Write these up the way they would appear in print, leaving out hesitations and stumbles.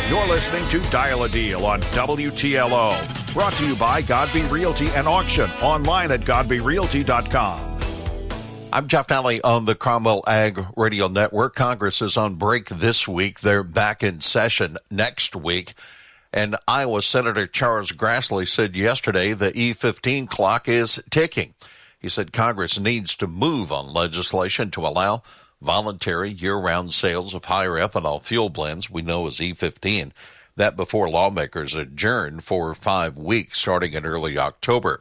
You're listening to Dial a Deal on WTLO. Brought to you by Godby Realty and Auction. Online at GodbyRealty.com. I'm Jeff Nally on the Cromwell Ag Radio Network. Congress is on break this week. They're back in session next week. And Iowa Senator Charles Grassley said yesterday the E15 clock is ticking. He said Congress needs to move on legislation to allow voluntary year-round sales of higher ethanol fuel blends we know as E15. That before lawmakers adjourn for 5 weeks starting in early October.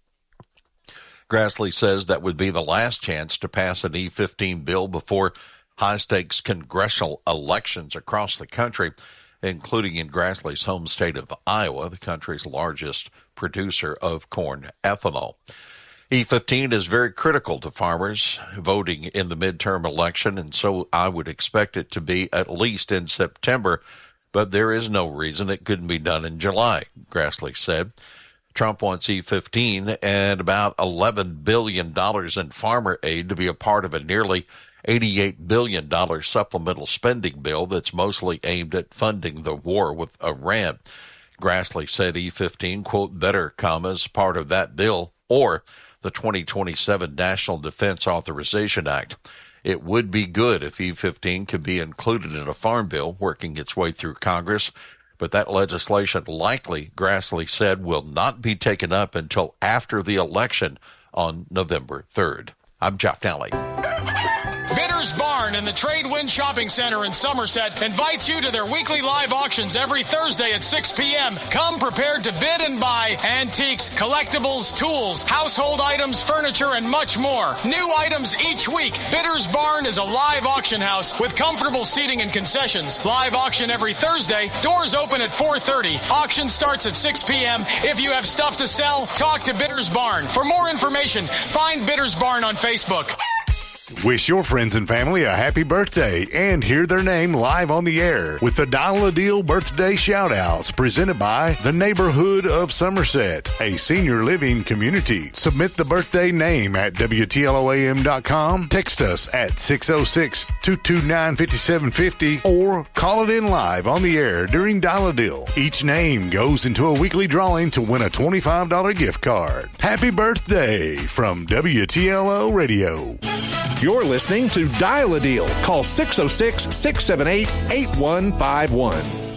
Grassley says that would be the last chance to pass an E15 bill before high-stakes congressional elections across the country, including in Grassley's home state of Iowa, the country's largest producer of corn ethanol. E15 is very critical to farmers voting in the midterm election, and so I would expect it to be at least in September, but there is no reason it couldn't be done in July, Grassley said. Trump wants E15 and about $11 billion in farmer aid to be a part of a nearly $88 billion supplemental spending bill that's mostly aimed at funding the war with Iran. Grassley said E15, quote, better come as part of that bill or the 2027 National Defense Authorization Act. It would be good if E15 could be included in a farm bill working its way through Congress, but that legislation likely, Grassley said, will not be taken up until after the election on November 3rd. I'm Jeff Nally. Bidders Barn in the Trade Wind Shopping Center in Somerset invites you to their weekly live auctions every Thursday at 6 p.m. Come prepared to bid and buy antiques, collectibles, tools, household items, furniture, and much more. New items each week. Bidders Barn is a live auction house with comfortable seating and concessions. Live auction every Thursday. Doors open at 4:30. Auction starts at 6 p.m. If you have stuff to sell, talk to Bidders Barn. For more information, find Bidders Barn on Facebook. Wish your friends and family a happy birthday and hear their name live on the air with the Dial a Deal birthday shout-outs presented by the Neighborhood of Somerset, a senior living community. Submit the birthday name at WTLOAM.com, text us at 606-229-5750, or call it in live on the air during Dial a Deal. Each name goes into a weekly drawing to win a $25 gift card. Happy birthday from WTLO Radio. You're listening to Dial a Deal. Call 606-678-8151.